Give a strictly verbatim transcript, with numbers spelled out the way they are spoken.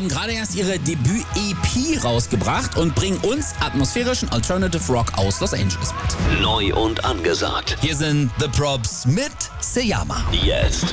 haben gerade erst ihre Debüt-E P rausgebracht und bringen uns atmosphärischen Alternative Rock aus Los Angeles mit. Neu und angesagt. Hier sind The Props mit Seyama. Jetzt